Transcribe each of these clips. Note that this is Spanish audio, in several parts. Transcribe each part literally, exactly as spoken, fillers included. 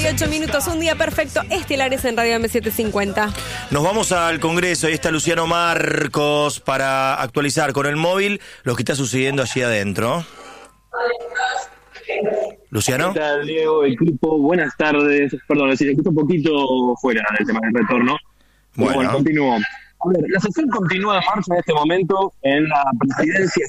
veintiocho minutos, un día perfecto, estelares en Radio M setecientos cincuenta. Nos vamos al Congreso, ahí está Luciano Marcos para actualizar con el móvil lo que está sucediendo allí adentro. Luciano. ¿Qué tal, Diego, equipo? Buenas tardes. Perdón, si escucho un poquito fuera del tema del retorno. Bueno, bueno continúo. A ver, la sesión continúa de marcha en este momento en la presidencia,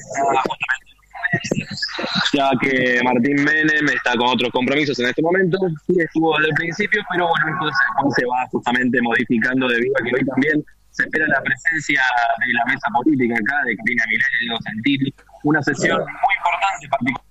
ya que Martín Menem está con otros compromisos en este momento. Sí estuvo desde el principio, pero bueno, entonces se va justamente modificando debido a que hoy también se espera la presencia de la mesa política acá, de Karina Milei y Diego Santilli. Una sesión muy importante, particular.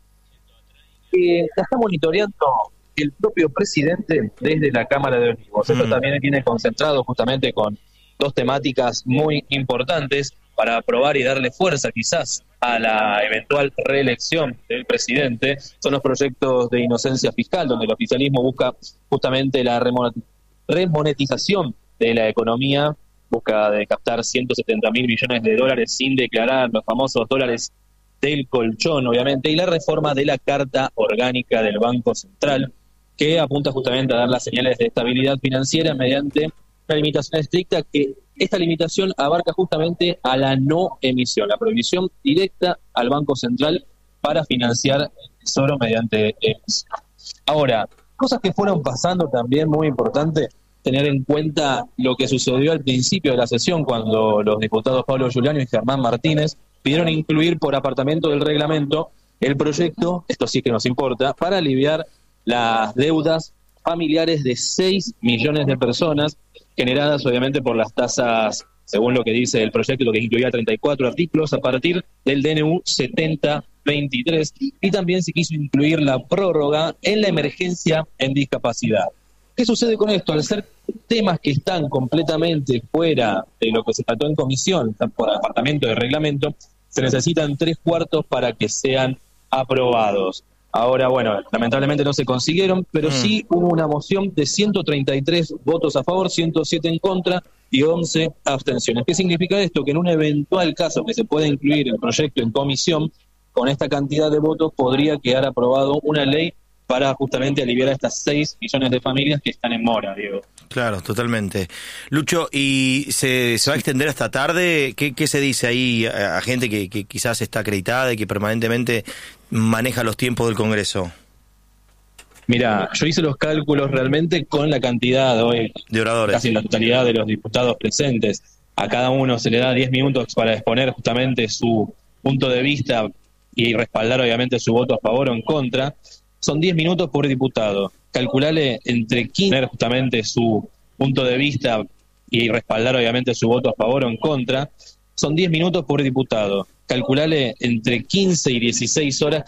que la está monitoreando el propio presidente desde la Cámara de Olivos. Esto Mm. también viene concentrado justamente con dos temáticas muy importantes para aprobar y darle fuerza quizás a la eventual reelección del presidente. Son los proyectos de inocencia fiscal, donde el oficialismo busca justamente la remonetización de la economía, busca de captar ciento setenta mil millones de dólares sin declarar, los famosos dólares del colchón, obviamente, y la reforma de la Carta Orgánica del Banco Central, que apunta justamente a dar las señales de estabilidad financiera mediante una limitación estricta, que esta limitación abarca justamente a la no emisión, la prohibición directa al Banco Central para financiar el Tesoro mediante emisión. Ahora, cosas que fueron pasando también, muy importante tener en cuenta lo que sucedió al principio de la sesión, cuando los diputados Pablo Giuliano y Germán Martínez pidieron incluir por apartamento del reglamento el proyecto, esto sí que nos importa, para aliviar las deudas familiares de seis millones de personas, generadas obviamente por las tasas, según lo que dice el proyecto, lo que incluía treinta y cuatro artículos a partir del D N U setenta veintitrés, y también se quiso incluir la prórroga en la emergencia en discapacidad. ¿Qué sucede con esto? Al ser temas que están completamente fuera de lo que se trató en comisión, por apartamento de reglamento, se necesitan tres cuartos para que sean aprobados. Ahora, bueno, lamentablemente no se consiguieron, pero mm. sí hubo una moción de ciento treinta y tres votos a favor, ciento siete en contra y once abstenciones. ¿Qué significa esto? Que en un eventual caso que se pueda incluir el proyecto en comisión, con esta cantidad de votos podría quedar aprobado una ley para justamente aliviar a estas seis millones de familias que están en mora, Diego. Claro, totalmente. Lucho, ¿y se, se va a extender hasta tarde? ¿Qué, qué se dice ahí a, a gente que, que quizás está acreditada y que permanentemente maneja los tiempos del Congreso? Mira, yo hice los cálculos realmente con la cantidad hoy de oradores, casi la totalidad de los diputados presentes. A cada uno se le da diez minutos para exponer justamente su punto de vista y respaldar obviamente su voto a favor o en contra. Son diez minutos por diputado. Calculale entre quince justamente su punto de vista y respaldar obviamente su voto a favor o en contra. Son diez minutos por diputado. Calculale entre quince y dieciséis horas